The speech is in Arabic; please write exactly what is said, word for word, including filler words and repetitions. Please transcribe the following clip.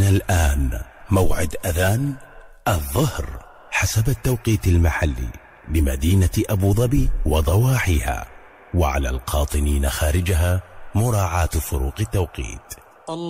الآن موعد أذان الظهر حسب التوقيت المحلي بمدينة أبو ظبي وضواحيها، وعلى القاطنين خارجها مراعاة فروق التوقيت.